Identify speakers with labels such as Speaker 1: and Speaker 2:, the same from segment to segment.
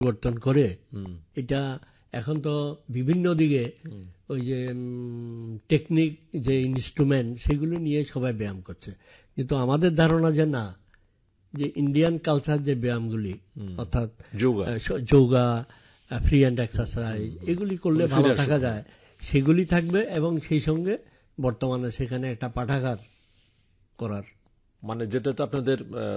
Speaker 1: পরিবর্তন করে এটা এখন তো বিভিন্ন দিকে ওই যে টেকনিক যে ইনস্ট্রুমেন্ট সেগুলো নিয়ে সবাই ব্যায়াম করছে, কিন্তু আমাদের ধারণা যে না, যে ইন্ডিয়ান কালচার যে ব্যায়ামগুলি অর্থাৎ যোগা, ফ্রি হ্যান্ড এক্সারসাইজ এগুলি করলে ভালো থাকা যায়, সেগুলি থাকবে। এবং সেই সঙ্গে বর্তমানে সেখানে একটা পাঠাগার করার,
Speaker 2: মানে যেটাতে আপনাদের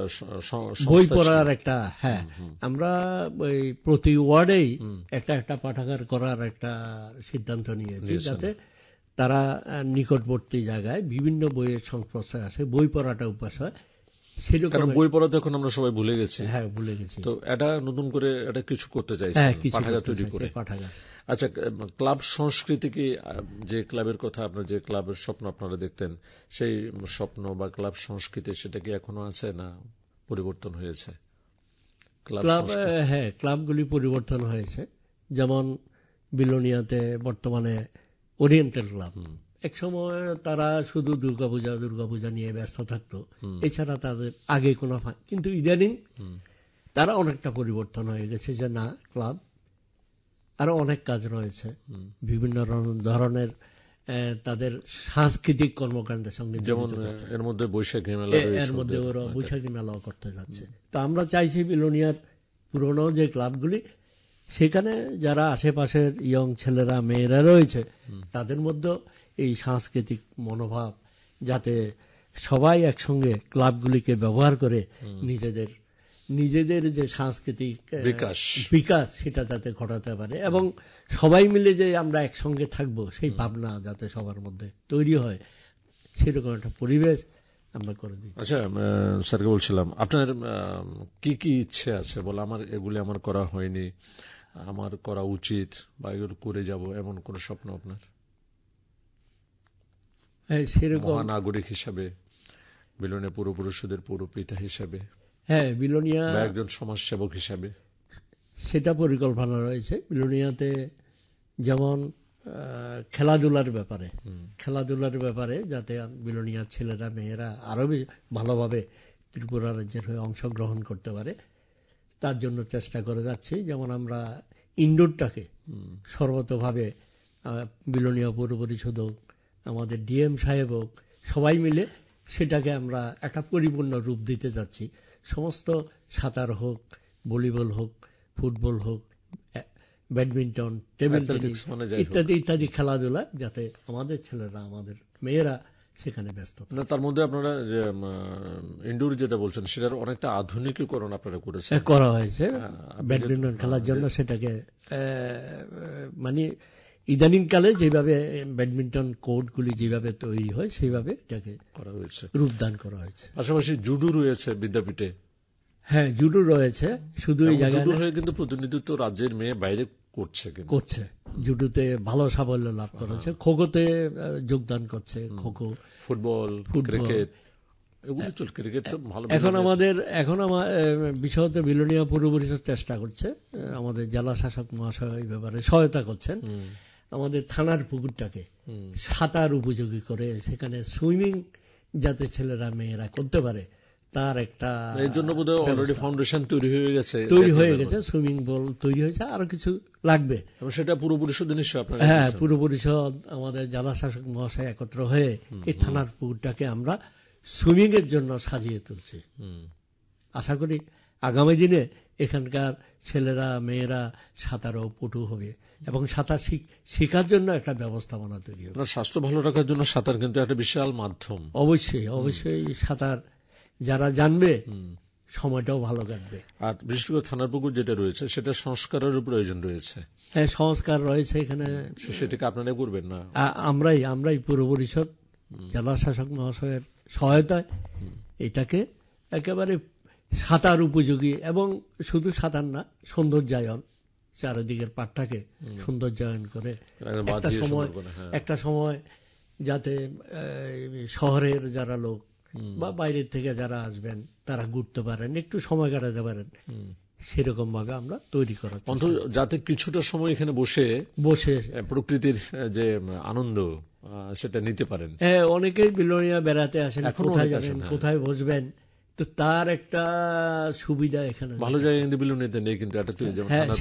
Speaker 1: বই পড়ার একটা, হ্যাঁ আমরা ওই প্রতি ওয়ার্ডেই একটা পাঠাগার করার একটা সিদ্ধান্ত নিয়েছি, যাতে তারা নিকটবর্তী জায়গায় বিভিন্ন বইয়ের সংস্পর্শে আসে, বই পড়াটা অভ্যাস হয়।
Speaker 2: কারণ বই পড়া তো এখন আমরা সবাই ভুলে গেছি।
Speaker 1: হ্যাঁ, ভুলে গেছি।
Speaker 2: তো এটা নতুন করে এটা কিছু করতে চাইছে, পাঠাগার তৈরি করে। আচ্ছা, ক্লাব সংস্কৃতি কি, যে ক্লাবের কথা আপনার, যে ক্লাবের স্বপ্ন আপনারা দেখতেন, সেই স্বপ্ন বা ক্লাব সংস্কৃতি সেটা কি এখনো আছে না পরিবর্তন হয়েছে?
Speaker 1: ক্লাব, হ্যাঁ, ক্লাবগুলি পরিবর্তন হয়েছে। যেমন বিলোনিয়াতে বর্তমানে ওরিয়েন্টাল ক্লাব, এক সময় তারা শুধু দুর্গাপূজা নিয়ে ব্যস্ত থাকতো, এছাড়া তাদের আগে কোনো, কিন্তু ইদানিং তারা অনেকটা পরিবর্তন হয়ে গেছে, যে না, ক্লাব আরো অনেক কাজ রয়েছে, বিভিন্ন ধরনের তাদের সাংস্কৃতিক কর্মকাণ্ডের সঙ্গে,
Speaker 2: যেমন এর মধ্যে বৈশাখী মেলা,
Speaker 1: এর মধ্যে ওরা বৈশাখী মেলাও করতে যাচ্ছে। তো আমরা চাইছি বিলোনিয়ার পুরনো যে ক্লাবগুলি, সেখানে যারা আশেপাশের ইয়ং ছেলেরা মেয়েরা রয়েছে, তাদের মধ্যে এই সাংস্কৃতিক মনোভাব, যাতে সবাই একসঙ্গে ক্লাবগুলিকে ব্যবহার করে নিজেদের যে সাংস্কৃতিক বিকাশ সেটা যাতে ঘটাতে পারে, এবং সবাই মিলে যে আমরা একসঙ্গে থাকবো সেই ভাবনা যাতে সবার মধ্যে তৈরি হয়, সেরকম একটা পরিবেশ আমরা করে দিই।
Speaker 2: আচ্ছা স্যারকে বলছিলাম, আপনার কি কি ইচ্ছে আছে বলে, এগুলি আমার করা হয়নি, আমার করা উচিত, বা এগুলো করে যাব, এমন কোন স্বপ্ন আপনার?
Speaker 1: সেরকম
Speaker 2: মহানাগরিক হিসাবে, বিলোনিয়া পৌরপরিষদের পৌরপিতা হিসাবে,
Speaker 1: হ্যাঁ, বিলোনিয়া
Speaker 2: একজন সমাজসেবক হিসাবে,
Speaker 1: সেটা পরিকল্পনা রয়েছে। বিলোনিয়াতে যেমন খেলাধুলার ব্যাপারে যাতে বিলোনিয়ার ছেলেরা মেয়েরা আরো ভালোভাবে ত্রিপুরা রাজ্যের হয়ে অংশগ্রহণ করতে পারে, তার জন্য চেষ্টা করে যাচ্ছি। যেমন আমরা ইনডোরটাকে সর্বতভাবে বিলোনিয়া পৌর পরিষদ হোক, আমাদের ডিএম সাহেব হোক, সবাই মিলে সেটাকে আমরা একটা পরিপূর্ণ রূপ দিতে যাচ্ছি। সমস্ত সাঁতার হোক, ভলিবল হোক, ফুটবল হোক, ব্যাডমিন্টন, টেবিল টেনিস ইত্যাদি খেলাধুলা, যাতে আমাদের ছেলেরা, আমাদের মেয়েরা সেখানে ব্যস্ত থাকে।
Speaker 2: তার মধ্যে আপনারা যে ইনডোর যেটা বলছেন, সেটার অনেকটা আধুনিকীকরণ আপনারা
Speaker 1: করা হয়েছে ব্যাডমিন্টন খেলার জন্য। সেটাকে মানে ইদানিংকালে যেভাবে ব্যাডমিন্টন কোর্টগুলি যেভাবে তৈরি হয়, সেইভাবে এটাকে
Speaker 2: করা হয়েছে,
Speaker 1: রূপদান করা হয়েছে।
Speaker 2: পাশাপাশি জুডো রয়েছে বিদ্যাপীঠে।
Speaker 1: হ্যাঁ, জুডো রয়েছে। শুধু এই জায়গায়
Speaker 2: হয়ে কিন্তু প্রতিনিধিত্ব রাজ্যের মেয়ে বাইরে করছে,
Speaker 1: জুডোতে ভালো সাফল্য লাভ করেছে, খোখোতে যোগদান করছে, খোখো,
Speaker 2: ফুটবল, ক্রিকেট, এগুলো চল, ক্রিকেট তো ভালো।
Speaker 1: এখন আমার বিশেষত বিলোনিয়া পৌর পরিষদ চেষ্টা করছে, আমাদের জেলা শাসক মহাশয় এই ব্যাপারে সহায়তা করছেন, আমাদের থানার পুকুরটাকে সাঁতার উপযোগী করে সেখানে সুইমিং যাতে ছেলেরা মেয়েরা করতে পারে, তার একটা,
Speaker 2: এর জন্য বোধহয় অলরেডি ফাউন্ডেশন তৈরি হয়ে গেছে,
Speaker 1: সুইমিং পুল তৈরি হয়েছে, আরো কিছু লাগবে।
Speaker 2: সেটা পুরো পরিষদ নিশ্চয় আপনার,
Speaker 1: হ্যাঁ, পুরো পরিষদ আমাদের জেলা শাসক মহাশয় একত্র হয়ে এই থানার পুকুরটাকে আমরা সুইমিং এর জন্য সাজিয়ে তুলছি। আশা করি আগামী দিনে এখানকার ছেলেরা মেয়েরা সাঁতারও পটু হবে, এবং সাঁতার শেখার জন্য একটা ব্যবস্থাপনা তৈরি হবে।
Speaker 2: স্বাস্থ্য ভালো রাখার জন্য সাঁতার কিন্তু একটা বিশাল মাধ্যম।
Speaker 1: অবশ্যই সাঁতার যারা জানবে, সময়টাও ভালো কাটবে।
Speaker 2: আর বিশেষ করে থানার পুকুর যেটা রয়েছে, সেটা সংস্কারের প্রয়োজন রয়েছে।
Speaker 1: হ্যাঁ, সংস্কার রয়েছে এখানে,
Speaker 2: সেটাকে আপনারা করবেন না?
Speaker 1: আমরাই পুর পরিষদ জেলা শাসক মহাশয়ের সহায়তায় এটাকে একেবারে সাঁতার উপযোগী, এবং শুধু সাঁতার না, সৌন্দর্যায়ন, চারিদিকের পাটটাকে সৌন্দর্যায়ন করে একটা সময় যাতে শহরের যারা লোক বা বাইরের থেকে যারা আসবেন তারা ঘুরতে পারেন, একটু সময় কাটাতে পারেন, সেরকম ভাবে আমরা তৈরি করা,
Speaker 2: যাতে কিছুটা সময় এখানে বসে প্রকৃতির যে আনন্দ সেটা নিতে পারেন।
Speaker 1: হ্যাঁ, অনেকেই বিলোনিয়া বেড়াতে আসেন, কোথায় যাবেন, কোথায় বসবেন, তো তার একটা সুবিধা এখানে
Speaker 2: ভালো জায়গা কিন্তু বিলোনিয়াতে নেই, কিন্তু এটা